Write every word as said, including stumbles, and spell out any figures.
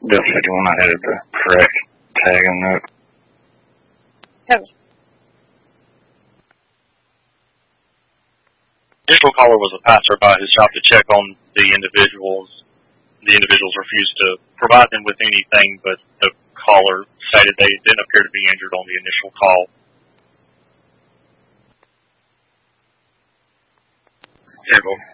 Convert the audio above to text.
Bill fifty-one, I had the correct tag and note. Kevin. Initial caller was a passerby who stopped to check on the individuals. The individuals refused to provide them with anything, but the caller stated they didn't appear to be injured on the initial call. Table.